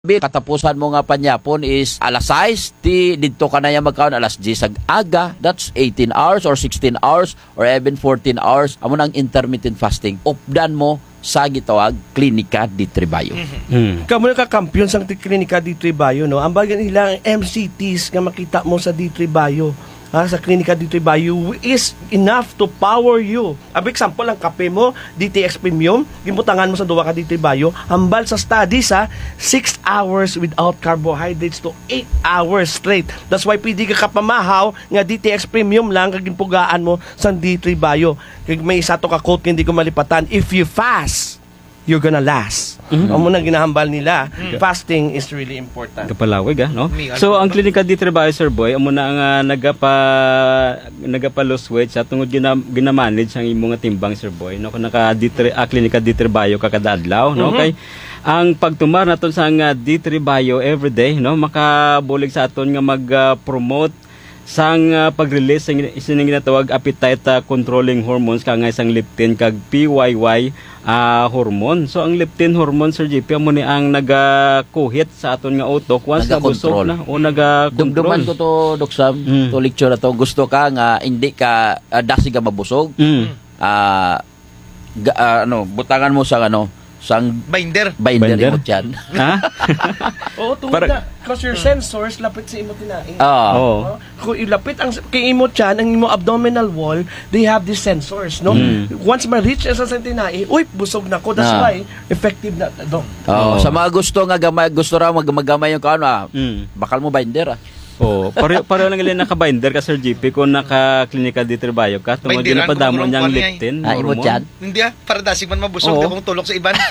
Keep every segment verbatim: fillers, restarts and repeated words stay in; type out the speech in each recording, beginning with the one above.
Katapusan mo nga panyapon is alas sais, ti dito ka na yung magkaon alas diyes ag aga, that's eighteen hours or sixteen hours or even fourteen hours. Amo nang intermittent fasting. Updan mo sa gitawag Klinika di Tribayo. Mm-hmm. Kamu na ka-kampiyon sa Klinika di Tribayo, no? Ang bagay nila ang M C Ts nga makita mo sa di Tribayo. Ha, sa Klinika di Tribayo is enough to power you. Ab example, ang kape mo, D T X Premium, gimutangan mo sa duwa ka di Tribayo, hambal sa studies ha, six hours without carbohydrates to eight hours straight. That's why pwede ka kapamahaw nga D T X Premium lang kagimpugaan mo sa di Tribayo. Kag may isa to ka quote hindi ko malipatan, if you fast, you're gonna last. Mm-hmm. Ang muna ginahambal nila, mm-hmm. fasting is really important. Kapalawig, ah, no? So, ang Klinika di Tribayo, Sir Boy, amo na ang uh, nagapa nagapa lose weight sa tungod gina, ginamanage ang imong timbang, Sir Boy, no? Kung naka di uh, Klinika di Tribayo kakada adlaw, no? Mm-hmm. Kay ang pagtumar naton sa uh, di Tribayo everyday, no? Makabulig sa aton nga mag-promote uh, sang uh, pag-release sang isinang ginatawag appetite uh, controlling hormones kang isang leptin kag P Y Y uh, hormone. So ang leptin hormone, Sir J P, amo ni ang naga-kuhit sa aton nga utok once na busog na o naga-control. Dumduman ko to, Dok Sam, mm. to lecture na to. Gusto ka nga hindi ka uh, dasi ka mabusog. Mm. Uh, ga, uh, ano, butangan mo sa ano, sang binder. Binder, binder? Imot yan. Ha? Oo, tungkol Para, na. Because your sensors, lapit sa imot tinain. Oo. Oh. Uh, kung ilapit ang kay imot yan, ang imot abdominal wall, they have these sensors, no? Mm. Once ma-reach sa tinain, uy, busog na ko. That's ah. why, effective na. No? Oo. Oh. Sa mga gusto nga, gamay, gusto raw mag magamay yung kaano, ah, mm. bakal mo binder, ah. Oh, pareho pareho lang ilin naka-binder ka, Sir G P, kung naka-Klinika di Tribayo ka, tungod din napadamo niyang leptin. Ah, imot yan? Hindi ah, para dasig man mabusog, oh. Kung tulok sa iban.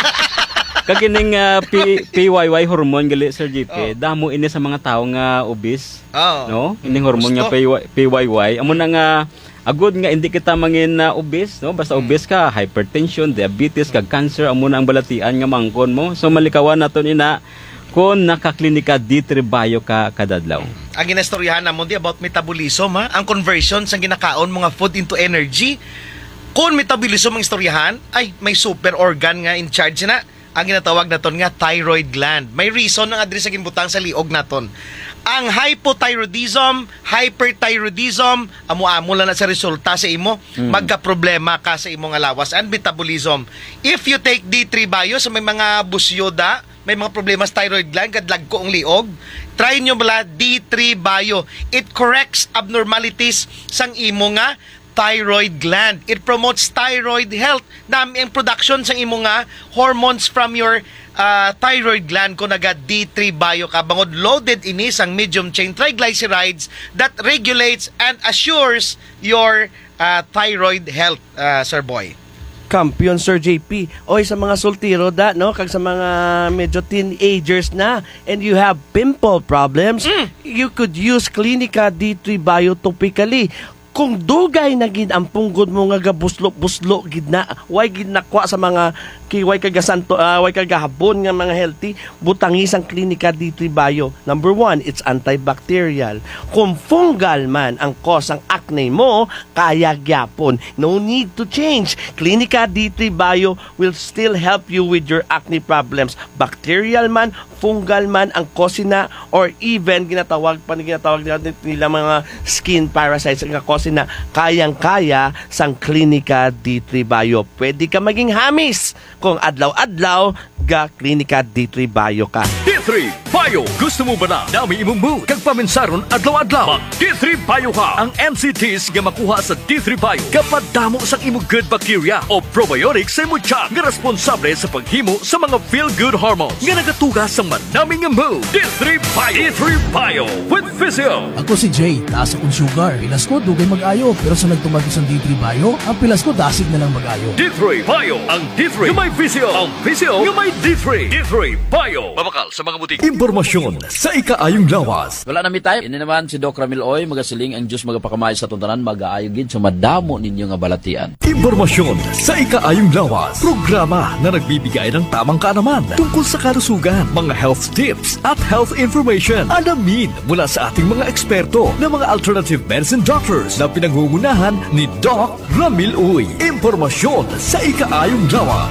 Kagining uh, P- PYY hormone gali, Sir G P, oh. Damo ini sa mga tao nga obese. Oh. No? Ining hormone nga P Y Y. Amo na nga agud nga hindi kita mangin na uh, obese, no? Basta hmm. obese ka, hypertension, diabetes, kag cancer, amo na ang balatian nga mangkon mo. So malikawan naton ina kung naka-Klinika di Tribayo ka kadadlaw. Ang ginastoryahan namon di about metabolism, ha? Ang conversion sa ginakaon mga food into energy. Kung metabolism ang istoryahan, ay may super organ nga in charge na. Ang ginatawag naton nga thyroid gland. May reason ng adres sa ginbutang sa liog naton. Ang hypothyroidism, hyperthyroidism, amo-amo lang na sa resulta sa imo, mm. magka-problema ka sa imong alawas and metabolism. If you take D Tribayo sa may mga busyoda, may mga problema sa thyroid gland, kadlag ko ang liog, try nyo bala D Tribayo. It corrects abnormalities sang imo nga thyroid gland. It promotes thyroid health. Nami ang production sang imo nga hormones from your uh, thyroid gland ko naga D Tribayo ka. Bangod loaded ini sang medium chain triglycerides that regulates and assures your uh, thyroid health, uh, Sir Boy. Kampiyon, Sir J P. Oy, sa mga sultiro da, no? Kag sa mga medyo teenagers na and you have pimple problems, mm. you could use Klinika di Tribayo topically. Kung dugay na gid ang punggod mo nga gabuslo-buslo gid na, why gid nakwa sa mga kiway kagasanto, uh, way kagahabon nga mga healthy, butangis ang Klinika di Tribayo. Number one, it's antibacterial. Kung fungal man ang cause ang acne mo, kaya gyapon. No need to change. Klinika di Tribayo will still help you with your acne problems. Bacterial man, fungal man ang cause na, or even ginatawag pa ginatawag nila mga skin parasites nga cause na, kayang-kaya sang Klinika di Tribayo. Pwede ka maging hamis kung adlaw-adlaw ga Klinika di Tribayo ka. D three Bio. Gusto mo ba na dami imong mood kag paminsaron adlaw-adlaw? Mag D three Bio ka. Ang M C Ts nga makuha sa D three Bio kapag damo sang imong good bacteria o probiotics sa imong tiyan nga responsable sa paghimo sa mga feel-good hormones nga nagatugas sa manaming mood. D three Bio. D three Bio with Physio. Ako si Jay, taas akong sugar. Pilas ko dugay mag-ayo, pero sa nagtumag sa D three Bio, ang pilas ko dasig na lang mag-ayo. D three Bio. Ang D three nga may Physio. Ang Physio nga may D three. D three Bio. Mabakal sa mga butik. Impormasyon sa ikaayong lawas. Wala na mi tayo. Ini naman si Doc Ramil Oy, magasiling ang Diyos magapakamay sa tuntanan, mag-aayogin sa madamo ninyo nga balatian. Impormasyon sa ikaayong lawas. Programa na nagbibigay ng tamang kaalaman tungkol sa kalusugan, mga health tips at health information. Alamin mula sa ating mga eksperto na mga alternative medicine doctors na pinangungunahan ni Doc Ramil Oy. Impormasyon sa ikaayong lawas.